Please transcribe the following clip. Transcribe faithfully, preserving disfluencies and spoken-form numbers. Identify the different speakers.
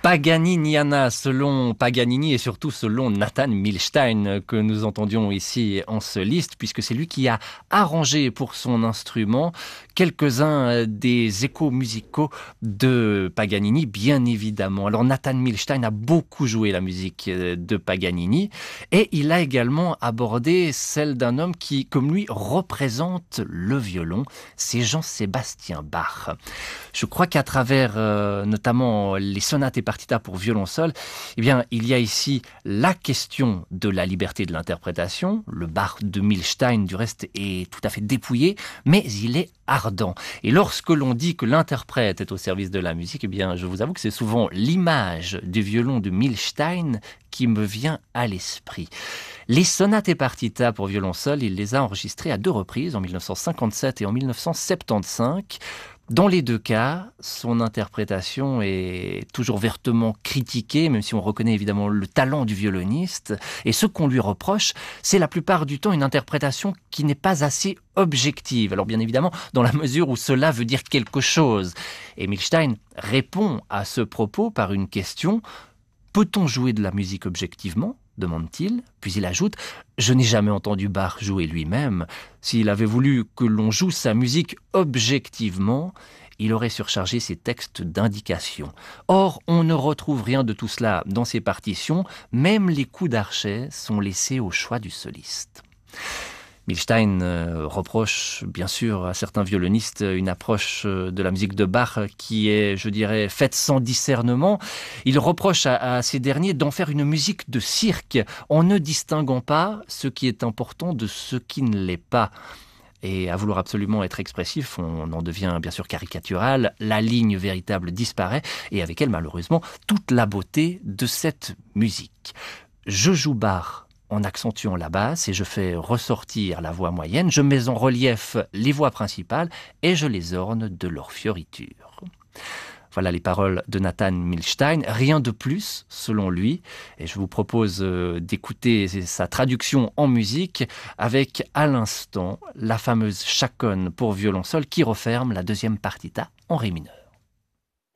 Speaker 1: Paganiniana, selon Paganini et surtout selon Nathan Milstein, que nous entendions ici en soliste, puisque c'est lui qui a arrangé pour son instrument quelques-uns des échos musicaux de Paganini, bien évidemment. Alors Nathan Milstein a beaucoup joué la musique de Paganini et il a également abordé celle d'un homme qui, comme lui, représente le violon, c'est Jean-Sébastien Bach. Je crois qu'à travers euh, notamment les sonates et partitas pour violon seul, eh bien, il y a ici la question de la liberté de l'interprétation. Le Bach de Milstein, du reste, est tout à fait dépouillé, mais il est ardent. Et lorsque l'on dit que l'interprète est au service de la musique, eh bien, je vous avoue que c'est souvent l'image du violon de Milstein qui me vient à l'esprit. Les sonates et partitas pour violon seul, il les a enregistrées à deux reprises, en mille neuf cent cinquante-sept et en mille neuf cent soixante-quinze. Dans les deux cas, son interprétation est toujours vertement critiquée, même si on reconnaît évidemment le talent du violoniste. Et ce qu'on lui reproche, c'est la plupart du temps une interprétation qui n'est pas assez objective. Alors bien évidemment, dans la mesure où cela veut dire quelque chose. Et Milstein répond à ce propos par une question: peut-on jouer de la musique objectivement ? Demande-t-il. Puis il ajoute: je n'ai jamais entendu Bach jouer lui-même. S'il avait voulu que l'on joue sa musique objectivement, il aurait surchargé ses textes d'indications. Or, on ne retrouve rien de tout cela dans ses partitions, même les coups d'archet sont laissés au choix du soliste. Milstein euh, reproche bien sûr à certains violonistes une approche de la musique de Bach qui est, je dirais, faite sans discernement. Il reproche à, à ces derniers d'en faire une musique de cirque, en ne distinguant pas ce qui est important de ce qui ne l'est pas. Et à vouloir absolument être expressif, on en devient bien sûr caricatural, la ligne véritable disparaît, et avec elle malheureusement toute la beauté de cette musique. Je joue Bach en accentuant la basse et je fais ressortir la voix moyenne, je mets en relief les voix principales et je les orne de leur fioriture. Voilà les paroles de Nathan Milstein, rien de plus selon lui, et je vous propose d'écouter sa traduction en musique avec à l'instant la fameuse chaconne pour violon seul qui referme la deuxième partita en ré mineur.